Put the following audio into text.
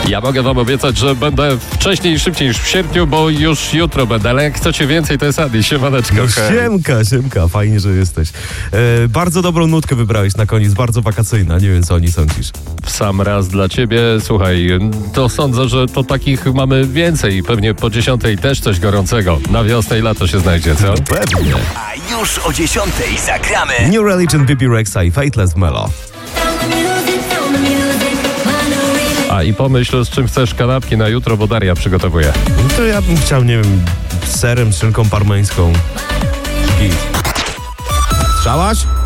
Ja mogę wam obiecać, że będę wcześniej i szybciej niż w sierpniu, bo już jutro będę, ale jak chcecie więcej, to jest Adi. Siemaneczko. No, siemka, fajnie, że jesteś. Bardzo dobrą nutkę wybrałeś na koniec, bardzo wakacyjna, nie wiem co o niej sądzisz. W sam raz dla ciebie, słuchaj, to sądzę, że to takich mamy więcej. Pewnie po 10 też coś gorącego. Na wiosnę i lato się znajdzie, co? Pewnie. A już o 10 zagramy New Religion, Bibi Rexa i Fateless Melo. A i pomyśl, z czym chcesz kanapki na jutro, bo Daria przygotowuje. No to ja bym chciał, nie wiem, z serem, z szynką parmeńską. Git. Strzałaś?